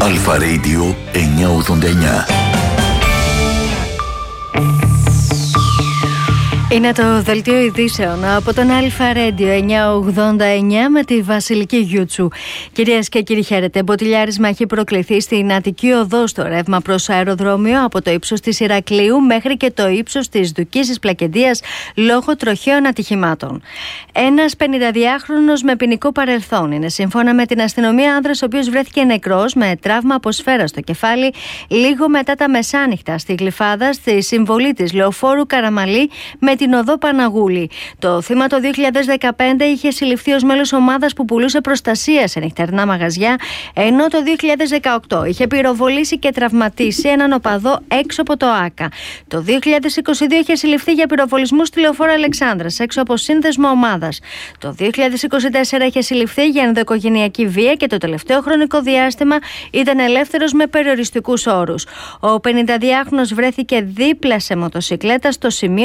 Αλφα Radio 989. Είναι το δελτίο ειδήσεων από τον Αλφα Radio 989 με τη Βασιλική Γιούτσου. Κυρίες και κύριοι, χαίρετε. Μποτιλιάρισμα έχει προκληθεί στην Αττική Οδό στο ρεύμα προς αεροδρόμιο από το ύψος της Ηρακλείου μέχρι και το ύψος της Δουκίσης Πλακεντίας λόγω τροχαίων ατυχημάτων. Ένας 52χρονος με ποινικό παρελθόν είναι, σύμφωνα με την αστυνομία, άνδρας ο οποίος βρέθηκε νεκρός με τραύμα από σφαίρα στο κεφάλι λίγο μετά τα μεσάνυχτα στη Γλυφάδα, στη συμβολή της λεωφόρου Καραμαλή με την οδό Παναγούλη. Το θύμα το 2015 είχε συλληφθεί ως μέλος ομάδας που πουλούσε προστασία σε νυχτερινά μαγαζιά, ενώ το 2018 είχε πυροβολήσει και τραυματίσει έναν οπαδό έξω από το ΆΚΑ. Το 2022 είχε συλληφθεί για πυροβολισμού στη λεωφόρο Αλεξάνδρας έξω από σύνδεσμο ομάδας. Το 2024 είχε συλληφθεί για ενδοοικογενειακή βία και το τελευταίο χρονικό διάστημα ήταν ελεύθερος με περιοριστικούς όρους. Ο 52χρονος βρέθηκε δίπλα σε μοτοσικλέτα στο σημείο